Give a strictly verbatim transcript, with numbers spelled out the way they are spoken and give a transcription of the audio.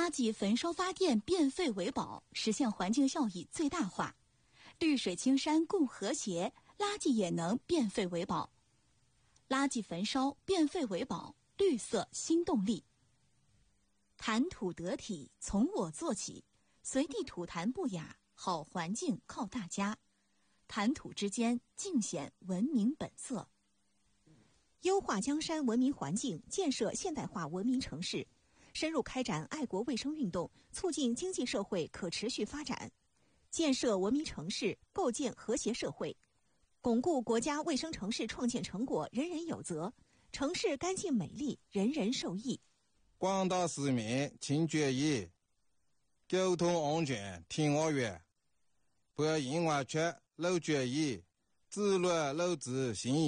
垃圾焚烧发电，变废为宝，实现环境效益最大化。绿水青山共和谐，垃圾也能变废为宝。垃圾焚烧，变废为宝，绿色新动力。谈吐得体，从我做起，随地吐痰不雅，好环境靠大家。谈吐之间，尽显文明本色。 优化江山文明环境，建设现代化文明城市，深入开展爱国卫生运动，促进经济社会可持续发展，建设文明城市，构建和谐社会，巩固国家卫生城市创建成果人人有责，城市干净美丽，人人受益。 广大市民请注意，交通安全听我话，不要因为缺漏注意，自乱漏子行